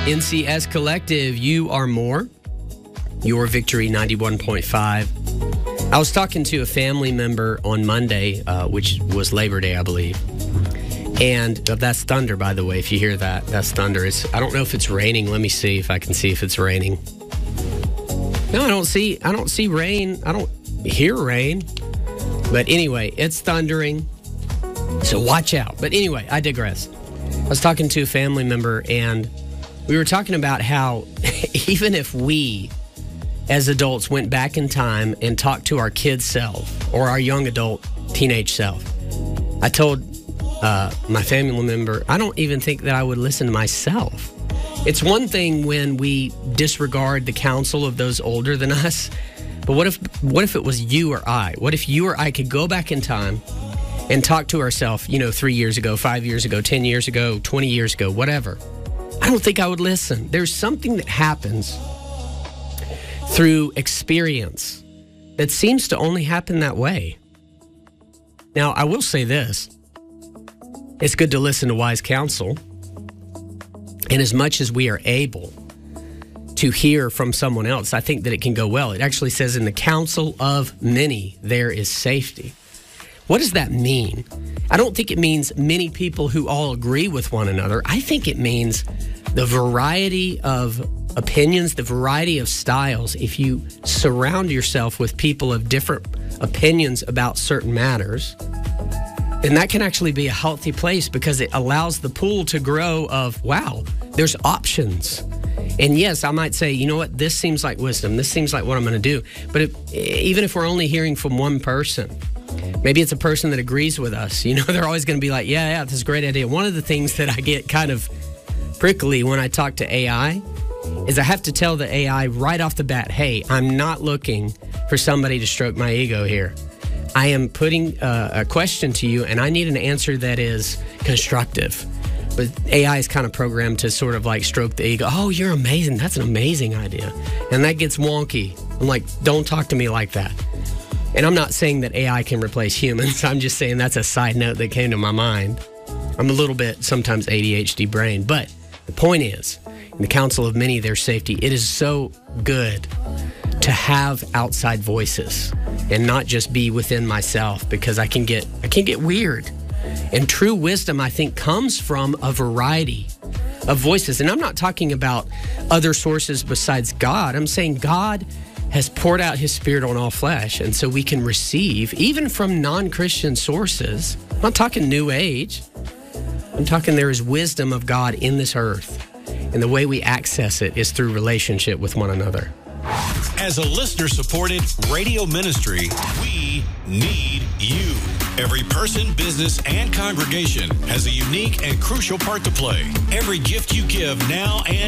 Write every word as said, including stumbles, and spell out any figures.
N C S Collective, You Are More. Your Victory ninety-one point five. I was talking to a family member on Monday, uh, which was Labor Day, I believe. And uh, that's thunder, by the way, if you hear that. That's thunder. It's, I don't know if it's raining. Let me see if I can see if it's raining. No, I don't see, I don't see rain. I don't hear rain. But anyway, it's thundering. So watch out. But anyway, I digress. I was talking to a family member, and we were talking about how even if we, as adults, went back in time and talked to our kid self or our young adult teenage self, I told uh, my family member, I don't even think that I would listen to myself. It's one thing when we disregard the counsel of those older than us, but what if what if it was you or I? What if you or I could go back in time and talk to ourselves, you know, three years ago, five years ago, ten years ago, twenty years ago, whatever? I don't think I would listen. There's something that happens through experience that seems to only happen that way. Now, I will say this. It's good to listen to wise counsel. And as much as we are able to hear from someone else, I think that it can go well. It actually says in the counsel of many, there is safety. What does that mean? I don't think it means many people who all agree with one another. I think it means the variety of opinions, the variety of styles. If you surround yourself with people of different opinions about certain matters, then that can actually be a healthy place because it allows the pool to grow of, wow, there's options. And yes, I might say, you know what, this seems like wisdom. This seems like what I'm going to do. But if, even if we're only hearing from one person, maybe it's a person that agrees with us. You know, they're always going to be like, yeah, yeah, this is a great idea. One of the things that I get kind of prickly when I talk to A I is I have to tell the A I right off the bat, hey, I'm not looking for somebody to stroke my ego here. I am putting uh, a question to you, and I need an answer that is constructive. But A I is kind of programmed to sort of like stroke the ego. Oh, you're amazing. That's an amazing idea. And that gets wonky. I'm like, don't talk to me like that. And I'm not saying that A I can replace humans. I'm just saying that's a side note that came to my mind. I'm a little bit sometimes A D H D brain. But the point is, in the counsel of many, their safety. It is so good to have outside voices and not just be within myself, because I can get I can get weird. And true wisdom, I think, comes from a variety of voices. And I'm not talking about other sources besides God. I'm saying God has poured out his spirit on all flesh. And so we can receive, even from non-Christian sources. I'm not talking New Age. I'm talking there is wisdom of God in this earth. And the way we access it is through relationship with one another. As a listener-supported radio ministry, we need you. Every person, business, and congregation has a unique and crucial part to play. Every gift you give now and